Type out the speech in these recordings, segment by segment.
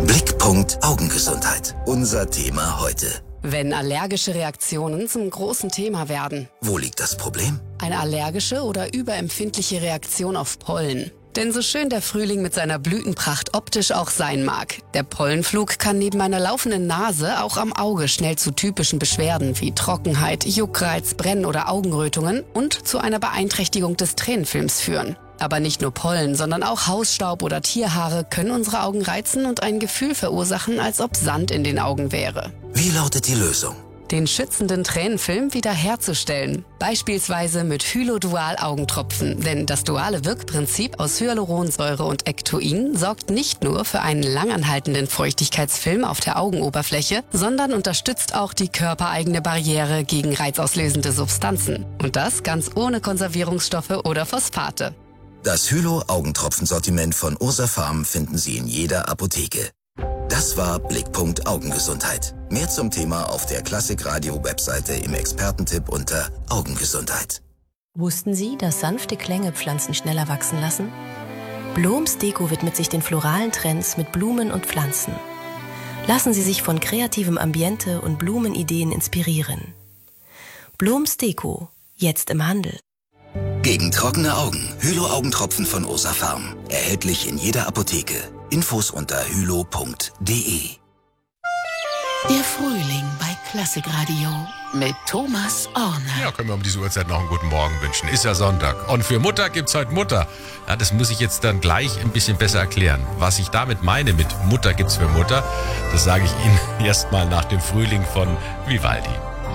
Blickpunkt Augengesundheit. Unser Thema heute. Wenn allergische Reaktionen zum großen Thema werden. Wo liegt das Problem? Eine allergische oder überempfindliche Reaktion auf Pollen. Denn so schön der Frühling mit seiner Blütenpracht optisch auch sein mag, der Pollenflug kann neben einer laufenden Nase auch am Auge schnell zu typischen Beschwerden wie Trockenheit, Juckreiz, Brennen oder Augenrötungen und zu einer Beeinträchtigung des Tränenfilms führen. Aber nicht nur Pollen, sondern auch Hausstaub oder Tierhaare können unsere Augen reizen und ein Gefühl verursachen, als ob Sand in den Augen wäre. Wie lautet die Lösung? Den schützenden Tränenfilm wiederherzustellen. Beispielsweise mit Hylodual-Augentropfen. Denn das duale Wirkprinzip aus Hyaluronsäure und Ectoin sorgt nicht nur für einen langanhaltenden Feuchtigkeitsfilm auf der Augenoberfläche, sondern unterstützt auch die körpereigene Barriere gegen reizauslösende Substanzen. Und das ganz ohne Konservierungsstoffe oder Phosphate. Das Hylo-Augentropfensortiment von Ursa Pharm finden Sie in jeder Apotheke. Das war Blickpunkt Augengesundheit. Mehr zum Thema auf der Klassikradio-Webseite im Expertentipp unter Augengesundheit. Wussten Sie, dass sanfte Klänge Pflanzen schneller wachsen lassen? Bloms Deko widmet sich den floralen Trends mit Blumen und Pflanzen. Lassen Sie sich von kreativem Ambiente und Blumenideen inspirieren. Bloms Deko, jetzt im Handel. Gegen trockene Augen. Hylo-Augentropfen von Ursa Pharm. Erhältlich in jeder Apotheke. Infos unter hylo.de. Der Frühling bei Klassikradio mit Thomas Orner. Ja, können wir um diese Uhrzeit noch einen guten Morgen wünschen. Ist ja Sonntag. Und für Mutter gibt's heute Mutter. Ja, das muss ich jetzt dann gleich ein bisschen besser erklären. Was ich damit meine mit Mutter gibt's für Mutter, das sage ich Ihnen erstmal nach dem Frühling von Vivaldi.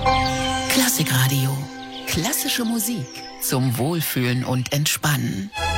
Klassikradio. Klassische Musik zum Wohlfühlen und Entspannen.